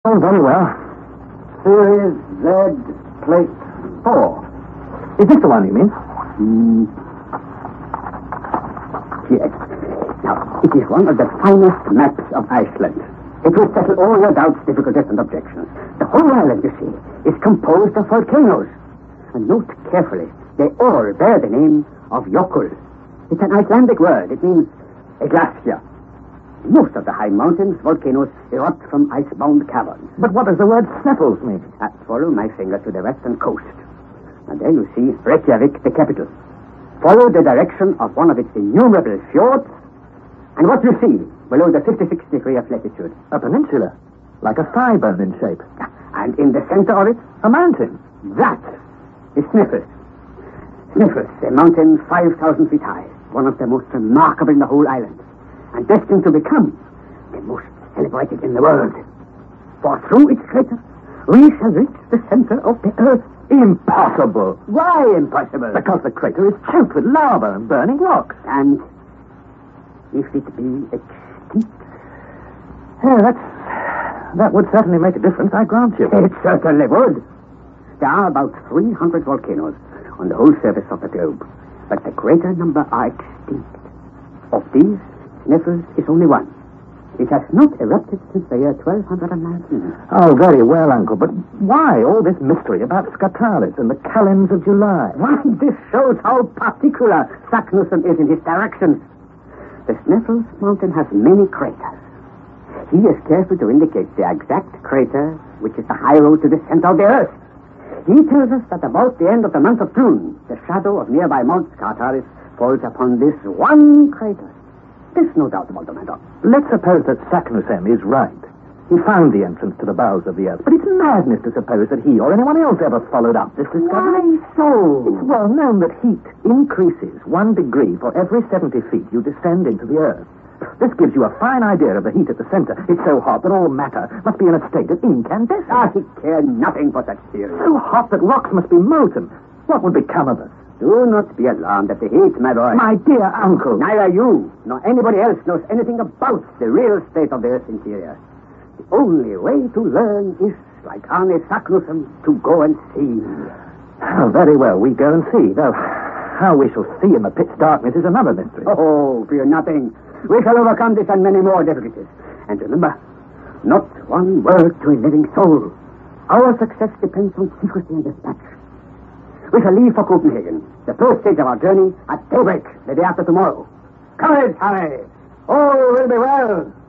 Oh, very well. Series Z, plate 4. Is this the one you mean? Yes. Now, it is one of the finest maps of Iceland. It will settle all your doubts, difficulties, and objections. The whole island, you see, is composed of volcanoes. And note carefully, they all bear the name of Jökull. It's an Icelandic word. It means a glacier. Most of the high mountains, volcanoes, erupt from ice-bound caverns. But what does the word Sneffels mean? Follow my finger to the western coast. And there you see Reykjavik, the capital. Follow the direction of one of its innumerable fjords, and what you see below the 56th degree of latitude. A peninsula, like a thigh bone in shape. And in the center of it, a mountain. That is Snæfell. Snæfell, a mountain 5,000 feet high, one of the most remarkable in the whole island, and destined to become the most celebrated in the world. For through its crater, we shall reach the center of the earth. Impossible. Why impossible? Because the crater is choked with lava and burning rocks. And if it be extinct? Yeah, that would certainly make a difference, I grant you. It certainly would. There are about 300 volcanoes on the whole surface of the globe, but the greater number are extinct. Of these, Snæfell is only one. It has not erupted since the year 1219. Oh, very well, Uncle, but why all this mystery about Scartaris and the Kalends of July? Why, this shows how particular Saknussemm is in his directions. The Snæfell mountain has many craters. He is careful to indicate the exact crater, which is the high road to the center of the earth. He tells us that about the end of the month of June, the shadow of nearby Mount Scartaris falls upon this one crater. There's no doubt about the matter. Let's suppose that Saknussemm is right. He found the entrance to the bowels of the earth, but it's madness to suppose that he or anyone else ever followed up this discovery. Why so? It's well known that heat increases 1 degree for every 70 feet you descend into the earth. This gives you a fine idea of the heat at the center. It's so hot that all matter must be in a state of incandescence. I care nothing for such theory. So hot that rocks must be molten. What would become of us? Do not be alarmed at the heat, my boy. My dear uncle. Neither you nor anybody else knows anything about the real state of the Earth's interior. The only way to learn is, like Arne Saknussemm, to go and see. Oh, very well, we go and see. Though how we shall see in the pitch darkness is another mystery. Oh, fear nothing. We shall overcome this and many more difficulties. And remember, not one word to a living soul. Our success depends on secrecy and dispatch. We shall leave for Copenhagen, the first stage of our journey, at daybreak the day after tomorrow. Courage, Harry! All will be well.